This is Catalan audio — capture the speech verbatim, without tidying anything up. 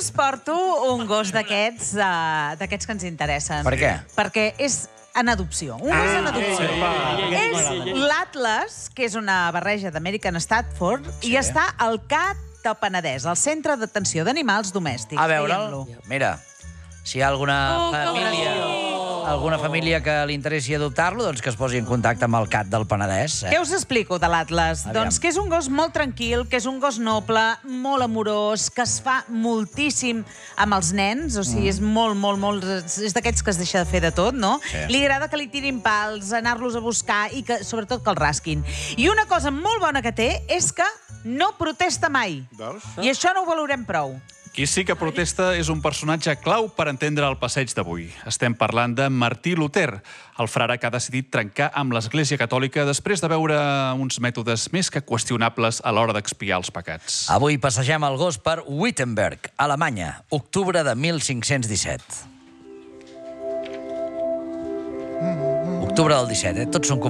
us porto un gos d'aquests uh, d'aquests que ens interessen. Per què? Perquè és en adopció. Un gos en adopció. És l'Atlas, que és una barreja d'American Stafford, i està al C A T de Penedès, al Centre d'Atenció d'Animals Domèstics. A veure'l. Mira, si hi ha alguna família... alguna família que li interessi adoptar-lo, doncs que es posi en contacte amb el C A T del Penedès. Què us explico de l'Atlas? Doncs que és un gos molt tranquil, que és un gos noble, molt amorós, que es fa moltíssim amb els nens, o sigui, és molt, molt, molt... És d'aquests que es deixa de fer de tot, no? Li agrada que li tirin pals, anar-los a buscar i que, sobretot, que el rasquin. I una cosa molt bona que té és que no protesta mai. I això no ho valorem prou. Qui sí que protesta és un personatge clau per entendre el passeig d'avui. Estem parlant de Martí Luter, el frare que ha decidit trencar amb l'Església Catòlica després de veure uns mètodes més que qüestionables a l'hora d'expiar els pecats. Avui passegem el gos per Wittenberg, Alemanya, octubre de mil cinc-cents disset. Octubre del disset, eh? Tots són